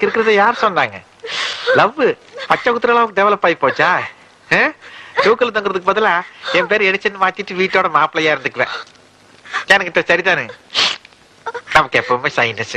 எனக்கு இருக்கிறத யார் சொன்னாங்க? லவ் பச்சை குத்துற அளவுக்கு டெவலப் ஆகி போச்சா? தூக்கல் தங்குறதுக்கு பதிலா என் பேர் எடிச்சன் மாத்திட்டு வீட்டோட மாப்பிள்ளையா இருந்துக்குவேன். எனக்கு சரிதானே? நமக்கு எப்பவுமே சைனஸ்.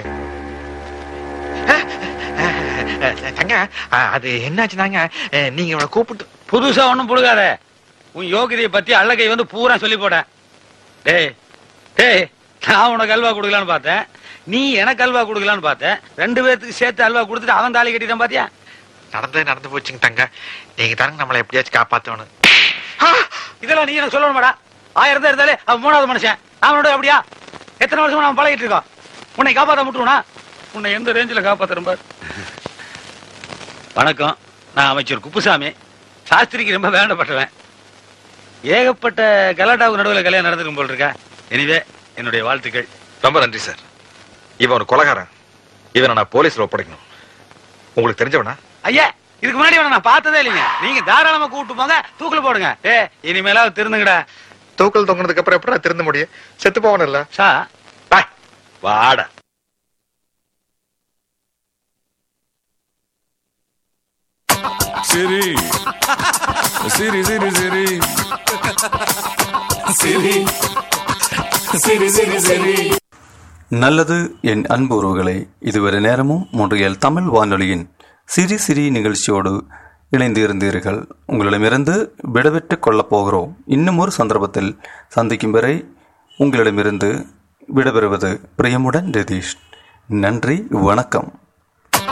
தங்க அது என்னாச்சுனாங்க, நீங்க இவனை கூப்பிட்டு புதுசா ஒண்ணும் புடுகாத. உன் யோகிதையை பத்தி அழகை வந்து பூரா சொல்லி போட. டேய் டேய், நான் உனக்கு அல்வா கொடுக்கலான்னு பார்த்தேன், நீ எனக்கு அல்வா கொடுக்கலான்னு பார்த்தேன். 2 பேருக்கு சேர்த்து அல்வா கொடுத்துட்டு அவன் தாலி கட்டிட்டான் பாத்தியா? நடந்து போச்சுங்க தங்க. நீங்க தாங்க நம்மளை எப்படியாச்சும் காப்பாத்தணும். இதெல்லாம் நீ எனக்கு சொல்லணுமாடா? 1000 தான் இருந்தாலே அவன் 3வது மனுஷன். அவனோட அப்படியா எத்தனை வருஷமா நம்ம பழகிட்டு இருக்கோம்? உன்னை காப்பாற்ற முட்டுருவனா? உன்னை எந்த ரேஞ்சில் காப்பாத்துறேன் பாரு. வணக்கம், நான் அமைச்சர் குப்புசாமி. சாஸ்திரிக்கு ரொம்ப வேண்டப்பட்டவன். ஏகப்பட்ட கலாட்டாவுக்கு நடுவில் கல்யாணம் நடந்துக்கும் போல் இருக்கா. எனிவே என்னுடைய வாழ்த்துக்கள். ரொம்ப நன்றி சார். இவன் ஒரு கொலைகாரன். இவனை நான் போலீஸ்ல ஒப்படைக்கணும். உங்களுக்கு தெரிஞ்சவனா? ஐயா, இதுக்கு முன்னாடி நான் பார்த்ததே இல்லைங்க. நீங்க தாராளமா கூப்பிட்டு போங்க, தூக்குல போடுங்க. இனிமேலாவது திருந்துங்கடா. தூக்கல் தொங்கினதுக்கு அப்புறம் எப்படி நான் திருந்த முடியும்? செத்து போவன இல்ல சா வாடா. சரி சரி சரி சரி சரி சரி சரி சரி. நல்லது என் அன்பு உறவுகளை, இதுவரை நேரமும் மொன்றியல் தமிழ் வானொலியின் சிறி சிறி நிகழ்ச்சியோடு இணைந்து இருந்தீர்கள். உங்களிடமிருந்து விடைபெற்றுக் கொள்ளப் போகிறோம். இன்னும் ஒரு சந்தர்ப்பத்தில் சந்திக்கும் வரை உங்களிடமிருந்து விடைபெறுவது பிரியமுடன் ரதீஷ். நன்றி, வணக்கம்.